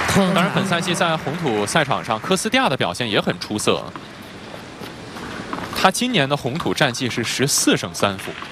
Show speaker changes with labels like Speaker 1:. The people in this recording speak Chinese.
Speaker 1: 当然，本赛季在红土赛场上，科斯蒂亚的表现也很出色。他今年的红土战绩是14胜3负。